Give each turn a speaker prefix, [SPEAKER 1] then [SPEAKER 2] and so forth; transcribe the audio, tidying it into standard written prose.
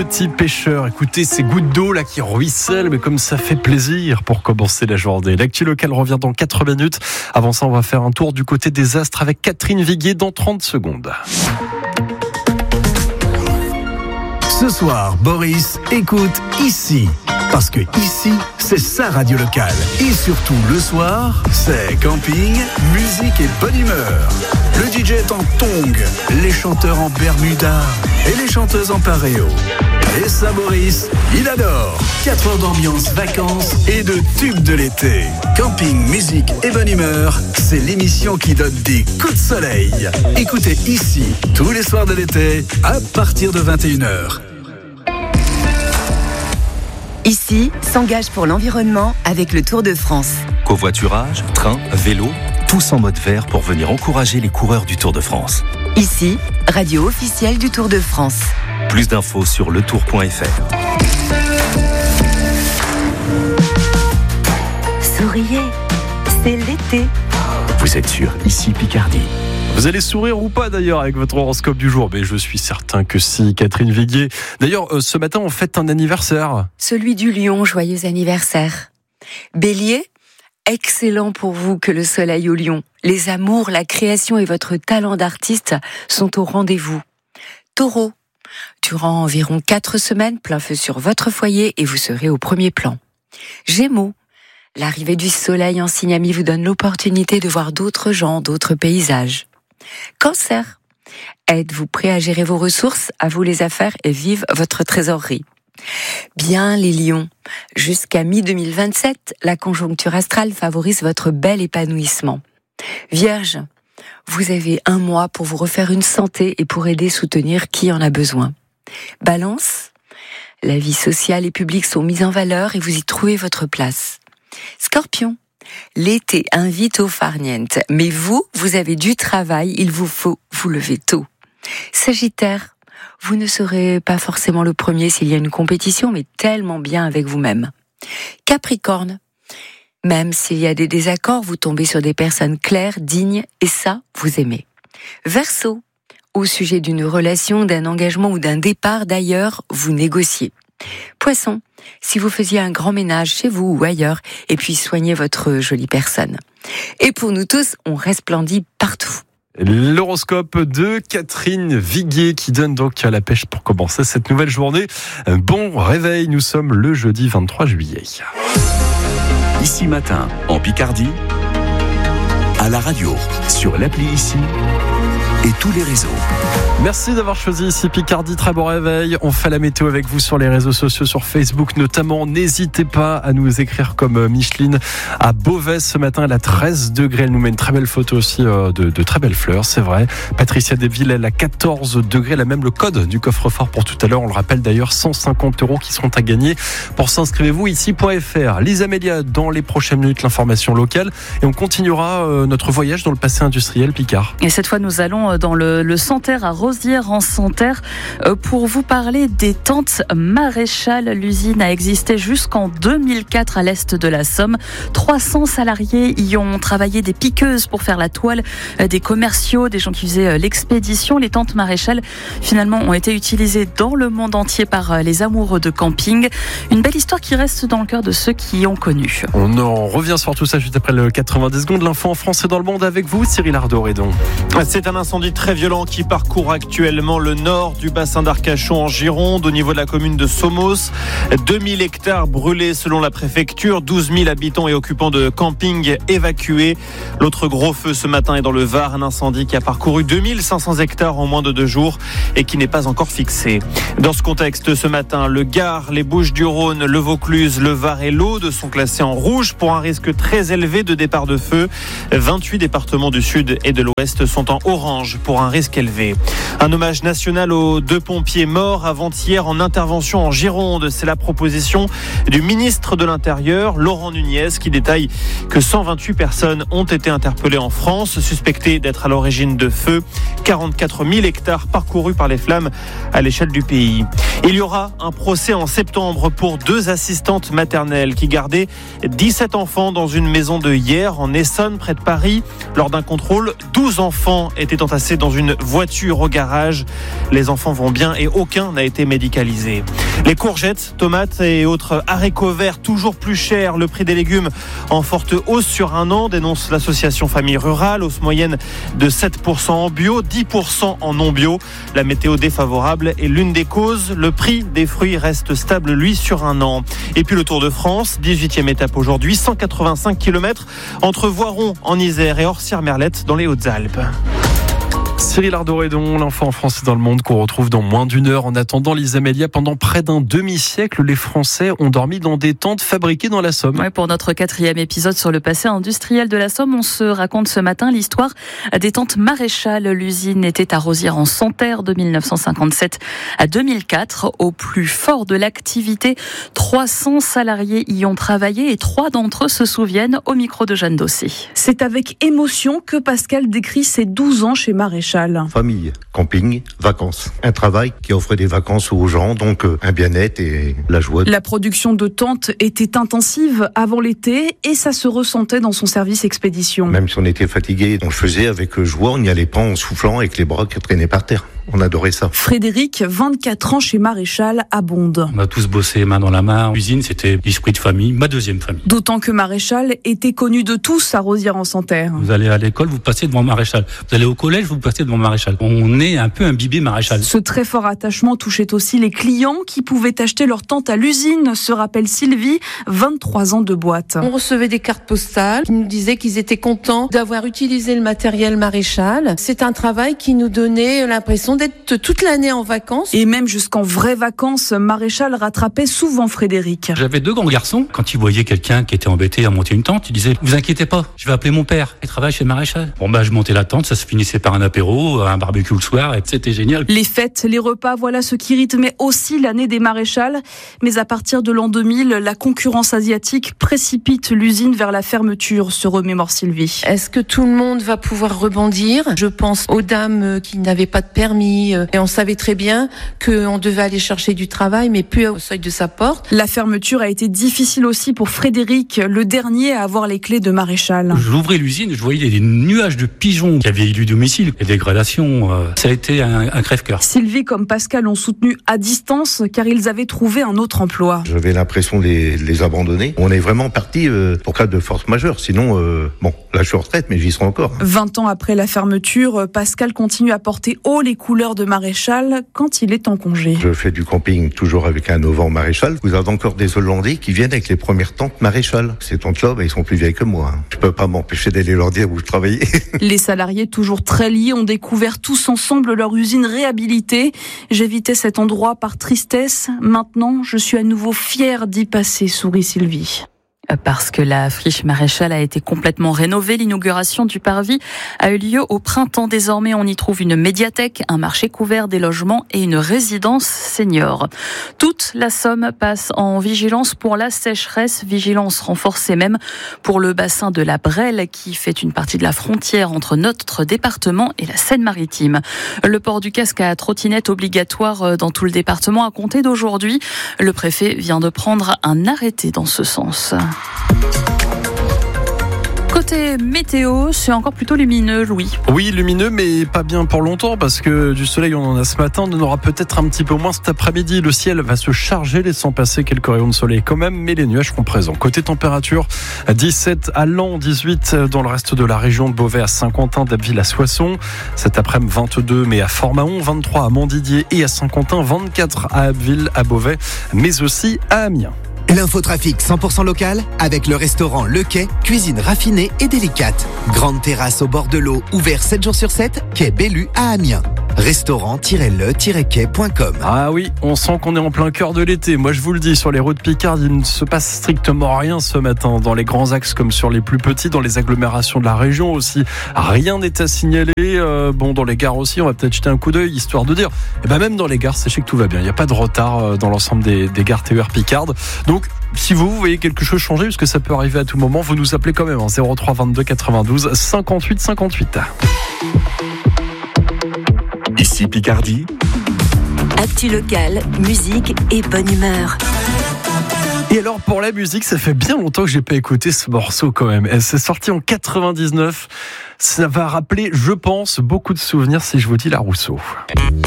[SPEAKER 1] Petit pêcheur. Écoutez ces gouttes d'eau là qui ruissellent, mais comme ça fait plaisir pour commencer la journée. L'actu locale revient dans 4 minutes. Avant ça, on va faire un tour du côté des astres avec Catherine Viguier dans 30 secondes.
[SPEAKER 2] Ce soir, Boris écoute ici. Parce que ici, c'est sa radio locale. Et surtout, le soir, c'est camping, musique et bonne humeur. Le DJ est en tongs, les chanteurs en bermuda et les chanteuses en paréo. Et ça, Boris, il adore. 4 heures d'ambiance, vacances et de tubes de l'été. Camping, musique et bonne humeur, c'est l'émission qui donne des coups de soleil. Écoutez ici, tous les soirs de l'été, à partir de 21h.
[SPEAKER 3] Ici, s'engage pour l'environnement avec le Tour de France.
[SPEAKER 4] Covoiturage, train, vélo, tous en mode vert pour venir encourager les coureurs du Tour de France.
[SPEAKER 3] Ici, radio officielle du Tour de France.
[SPEAKER 4] Plus d'infos sur letour.fr.
[SPEAKER 3] Souriez, c'est l'été.
[SPEAKER 4] Vous êtes sur Ici Picardie.
[SPEAKER 1] Vous allez sourire ou pas d'ailleurs avec votre horoscope du jour? Mais je suis certain que si, Catherine Viguier. D'ailleurs, ce matin, on fête un anniversaire.
[SPEAKER 3] Celui du lion, joyeux anniversaire. Bélier, excellent pour vous que le soleil au lion. Les amours, la création et votre talent d'artiste sont au rendez-vous. Taureau, durant environ 4 semaines, plein feu sur votre foyer et vous serez au premier plan. Gémeaux, l'arrivée du soleil en signe ami vous donne l'opportunité de voir d'autres gens, d'autres paysages. Cancer, êtes-vous prêt à gérer vos ressources, à vous les affaires et vive votre trésorerie. Bien les lions, jusqu'à mi-2027, la conjoncture astrale favorise votre bel épanouissement. Vierge, vous avez 1 mois pour vous refaire une santé et pour aider, soutenir qui en a besoin. Balance, la vie sociale et publique sont mises en valeur et vous y trouvez votre place. Scorpion, l'été invite au farniente, mais vous avez du travail, il vous faut vous lever tôt. Sagittaire, vous ne serez pas forcément le premier s'il y a une compétition, mais tellement bien avec vous-même. Capricorne, même s'il y a des désaccords, vous tombez sur des personnes claires, dignes, et ça, vous aimez. Verseau, au sujet d'une relation, d'un engagement ou d'un départ d'ailleurs, vous négociez. Poisson, si vous faisiez un grand ménage chez vous ou ailleurs, et puis soignez votre jolie personne. Et pour nous tous, on resplendit partout.
[SPEAKER 1] L'horoscope de Catherine Viguier qui donne donc à la pêche pour commencer cette nouvelle journée. Bon réveil, nous sommes le jeudi 23 juillet.
[SPEAKER 2] Ici matin, en Picardie, à la radio, sur l'appli Ici et tous les réseaux.
[SPEAKER 1] Merci d'avoir choisi Ici Picardie, très bon réveil. On fait la météo avec vous sur les réseaux sociaux, sur Facebook notamment. N'hésitez pas à nous écrire comme Micheline à Beauvais ce matin. Elle a 13 degrés. Elle nous met une très belle photo aussi de très belles fleurs, c'est vrai. Patricia Desvilles, elle a 14 degrés. Elle a même le code du coffre-fort pour tout à l'heure. On le rappelle d'ailleurs, 150 € qui seront à gagner. Pour ça, inscrivez-vous ici.fr. Lisa Mélia, dans les prochaines minutes, l'information locale. Et on continuera notre voyage dans le passé industriel Picard.
[SPEAKER 5] Et cette fois, nous allons dans le Santerre à Rosières en Santerre pour vous parler des tentes Maréchal. L'usine a existé jusqu'en 2004 à l'est de la Somme. 300 salariés y ont travaillé, des piqueuses pour faire la toile, des commerciaux, des gens qui faisaient l'expédition. Les tentes Maréchal finalement ont été utilisées dans le monde entier par les amoureux de camping. Une belle histoire qui reste dans le cœur de ceux qui y ont connu.
[SPEAKER 1] On en revient sur tout ça juste après le 90 secondes. L'info en France et dans le monde avec vous, Cyril Ardo-Redon.
[SPEAKER 6] C'est un incendie très violent qui parcourt actuellement le nord du bassin d'Arcachon en Gironde, au niveau de la commune de Somos. 2000 hectares brûlés selon la préfecture, 12 000 habitants et occupants de camping évacués. L'autre gros feu ce matin est dans le Var, un incendie qui a parcouru 2500 hectares en moins de 2 jours et qui n'est pas encore fixé. Dans ce contexte, ce matin, le Gard, les Bouches-du-Rhône, le Vaucluse, le Var et l'Aude sont classés en rouge pour un risque très élevé de départ de feu. 28 départements du sud et de l'ouest sont en orange pour un risque élevé. Un hommage national aux 2 pompiers morts avant-hier en intervention en Gironde. C'est la proposition du ministre de l'Intérieur, Laurent Nunez, qui détaille que 128 personnes ont été interpellées en France, suspectées d'être à l'origine de feux. 44 000 hectares parcourus par les flammes à l'échelle du pays. Il y aura un procès en septembre pour 2 assistantes maternelles qui gardaient 17 enfants dans une maison de Hyères en Essonne, près de Paris. Lors d'un contrôle, 12 enfants étaient entassés dans une voiture au garage. Les enfants vont bien et aucun n'a été médicalisé. Les courgettes, tomates et autres haricots verts toujours plus chers. Le prix des légumes en forte hausse sur un an, dénonce l'association Famille Rurale. Hausse moyenne de 7% en bio, 10% en non bio. La météo défavorable est l'une des causes. Le prix des fruits reste stable, lui, sur un an. Et puis le Tour de France, 18e étape aujourd'hui, 185 km entre Voiron en Isère et Orsières-Merlette dans les Hautes-Alpes.
[SPEAKER 1] Cyril Ardoredon, l'info en France et dans le monde qu'on retrouve dans moins d'une heure. En attendant, Lisa Melia, pendant près d'un demi-siècle, les Français ont dormi dans des tentes fabriquées dans la Somme.
[SPEAKER 5] Ouais, pour notre 4e épisode sur le passé industriel de la Somme, on se raconte ce matin l'histoire des tentes Maréchal. L'usine était à Rosières-en-Santerre de 1957 à 2004. Au plus fort de l'activité, 300 salariés y ont travaillé et 3 d'entre eux se souviennent au micro de Jeanne Dossé.
[SPEAKER 7] C'est avec émotion que Pascal décrit ses 12 ans chez Maréchal.
[SPEAKER 8] Famille, camping, vacances. Un travail qui offrait des vacances aux gens, donc un bien-être et la joie.
[SPEAKER 7] La production de tentes était intensive avant l'été et ça se ressentait dans son service expédition.
[SPEAKER 8] Même si on était fatigué, on le faisait avec joie, on n'y allait pas en soufflant avec les bras qui traînaient par terre. On adorait ça.
[SPEAKER 7] Frédéric, 24 ans chez Maréchal, abonde.
[SPEAKER 9] On a tous bossé main dans la main. L'usine, c'était l'esprit de famille, ma deuxième famille.
[SPEAKER 7] D'autant que Maréchal était connu de tous à Rosières-en-Santerre.
[SPEAKER 9] Vous allez à l'école, vous passez devant Maréchal. Vous allez au collège, vous passez devant Maréchal. On est un peu imbibé Maréchal.
[SPEAKER 7] Ce très fort attachement touchait aussi les clients qui pouvaient acheter leur tente à l'usine, se rappelle Sylvie, 23 ans de boîte.
[SPEAKER 10] On recevait des cartes postales qui nous disaient qu'ils étaient contents d'avoir utilisé le matériel Maréchal. C'est un travail qui nous donnait l'impression d'être toute l'année en vacances.
[SPEAKER 7] Et même jusqu'en vraies vacances, Maréchal rattrapait souvent Frédéric.
[SPEAKER 9] J'avais 2 grands garçons. Quand ils voyaient quelqu'un qui était embêté à monter une tente, ils disaient « Vous inquiétez pas, je vais appeler mon père. Il travaille chez Maréchal. » Bon je montais la tente, ça se finissait par un apéro, un barbecue le soir, et c'était génial.
[SPEAKER 7] Les fêtes, les repas, voilà ce qui rythmait aussi l'année des Maréchal. Mais à partir de l'an 2000, la concurrence asiatique précipite l'usine vers la fermeture, se remémore Sylvie.
[SPEAKER 10] Est-ce que tout le monde va pouvoir rebondir ? Je pense aux dames qui n'avaient pas de permis. Et on savait très bien qu'on devait aller chercher du travail, mais plus au seuil de sa porte.
[SPEAKER 7] La fermeture a été difficile aussi pour Frédéric, le dernier à avoir les clés de Maréchal.
[SPEAKER 9] J'ouvrais l'usine, je voyais des nuages de pigeons qui avaient élu domicile. Les dégradations, ça a été un crève-cœur.
[SPEAKER 7] Sylvie comme Pascal ont soutenu à distance car ils avaient trouvé un autre emploi.
[SPEAKER 8] J'avais l'impression de les abandonner. On est vraiment parti pour cas de force majeure. Sinon, là je suis en retraite, mais j'y serai encore.
[SPEAKER 7] 20 ans après la fermeture, Pascal continue à porter haut les couleurs de Maréchal quand il est en congé.
[SPEAKER 8] Je fais du camping toujours avec un auvent Maréchal. Vous avez encore des Hollandais qui viennent avec les premières tentes Maréchal. Ces tentes-là, ils sont plus vieilles que moi. Je peux pas m'empêcher d'aller leur dire où je travaillais.
[SPEAKER 7] Les salariés, toujours très liés, ont découvert tous ensemble leur usine réhabilitée. J'évitais cet endroit par tristesse. Maintenant, je suis à nouveau fière d'y passer, sourit Sylvie.
[SPEAKER 5] Parce que la friche Maréchal a été complètement rénovée. L'inauguration du parvis a eu lieu au printemps. Désormais, on y trouve une médiathèque, un marché couvert, des logements et une résidence senior. Toute la Somme passe en vigilance pour la sécheresse. Vigilance renforcée même pour le bassin de la Brelle qui fait une partie de la frontière entre notre département et la Seine-Maritime. Le port du casque à trottinette obligatoire dans tout le département à compter d'aujourd'hui. Le préfet vient de prendre un arrêté dans ce sens. Côté météo, c'est encore plutôt lumineux, Louis.
[SPEAKER 1] Oui, lumineux, mais pas bien pour longtemps, parce que du soleil, on en a ce matin, on en aura peut-être un petit peu moins cet après-midi. Le ciel va se charger, laissant passer quelques rayons de soleil quand même, mais les nuages seront présents. Côté température, 17 à Laon, 18 dans le reste de la région de Beauvais, à Saint-Quentin, d'Abbeville à Soissons. Cet après-midi, 22, mais à Fort-Mahon, 23 à Montdidier et à Saint-Quentin, 24 à Abbeville, à Beauvais, mais aussi à Amiens.
[SPEAKER 11] L'infotrafic 100% local avec le restaurant Le Quai, cuisine raffinée et délicate. Grande terrasse au bord de l'eau, ouvert 7 jours sur 7, quai Bellu à Amiens. Restaurant-le-quai.com.
[SPEAKER 1] Ah oui, on sent qu'on est en plein cœur de l'été. Moi je vous le dis, sur les routes Picard, il ne se passe strictement rien ce matin. Dans les grands axes comme sur les plus petits, dans les agglomérations de la région aussi, rien n'est à signaler. Dans les gares aussi, on va peut-être jeter un coup d'œil, histoire de dire, même dans les gares, sachez que tout va bien. Il n'y a pas de retard dans l'ensemble des gares TER Picard. Donc, si vous voyez quelque chose changer, parce que ça peut arriver à tout moment, vous nous appelez quand même en 03 22 92 58 58.
[SPEAKER 2] Ici Picardie.
[SPEAKER 3] Actu local, musique et bonne humeur.
[SPEAKER 1] Et alors pour la musique, ça fait bien longtemps que j'ai pas écouté ce morceau quand même. C'est sorti en 99. Ça va rappeler, je pense, beaucoup de souvenirs si je vous dis La Rousseau.